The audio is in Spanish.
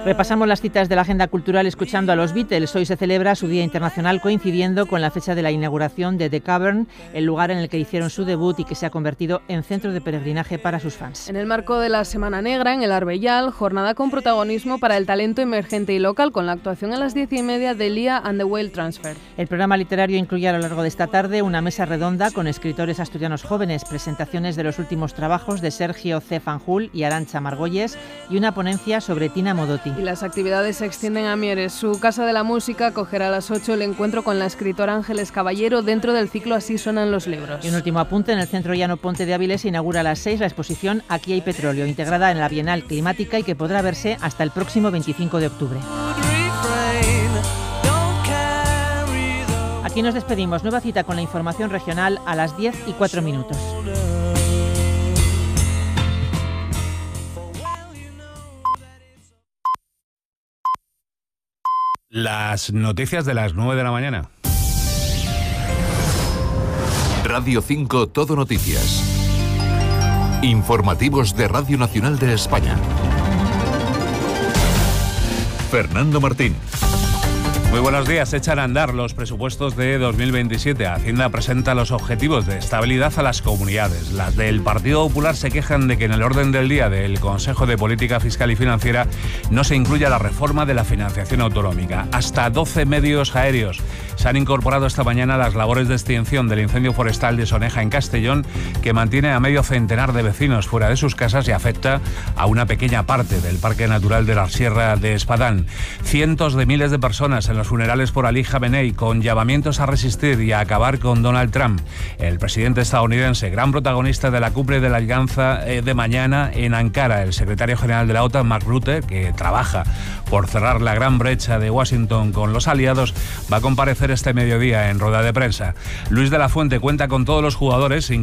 Repasamos las citas de la agenda cultural escuchando a los Beatles. Hoy se celebra su Día Internacional coincidiendo con la fecha de la inauguración de The Cavern, el lugar en el que hicieron su debut y que se ha convertido en centro de peregrinaje para sus fans. En el marco de la Semana Negra, en el Arbellal, jornada con protagonismo para el talento emergente y local, con la actuación a las 10:30 de Lia and the Whale Transfer. El programa literario incluye a lo largo de esta tarde una mesa redonda con escritores asturianos jóvenes, presentaciones de los últimos trabajos de Sergio C. Fanjul y Arantxa Margolles y una ponencia sobre Tina Modotti. Y las actividades se extienden a Mieres. Su Casa de la Música acogerá a las 8 el encuentro con la escritora Ángeles Caballero dentro del ciclo Así suenan los libros. Y un último apunte, en el Centro Llano Ponte de Áviles se inaugura a las 6 la exposición Aquí hay petróleo, integrada en la Bienal Climática y que podrá verse hasta el próximo 25 de octubre. Aquí nos despedimos. Nueva cita con la información regional a las 10:04. Las noticias de las 9 de la mañana. Radio 5 Todo Noticias. Informativos de Radio Nacional de España. Fernando Martín. Muy buenos días. Echan a andar los presupuestos de 2027. Hacienda presenta los objetivos de estabilidad a las comunidades. Las del Partido Popular se quejan de que en el orden del día del Consejo de Política Fiscal y Financiera no se incluya la reforma de la financiación autonómica. Hasta 12 medios aéreos se han incorporado esta mañana a las labores de extinción del incendio forestal de Soneja en Castellón, que mantiene a medio centenar de vecinos fuera de sus casas y afecta a una pequeña parte del Parque Natural de la Sierra de Espadán. Cientos de miles de personas en los funerales por Ali Khamenei, con llamamientos a resistir y a acabar con Donald Trump. El presidente estadounidense, gran protagonista de la cumbre de la Alianza de mañana en Ankara. El secretario general de la OTAN, Mark Rutte, que trabaja por cerrar la gran brecha de Washington con los aliados, va a comparecer este mediodía en rueda de prensa. Luis de la Fuente cuenta con todos los jugadores,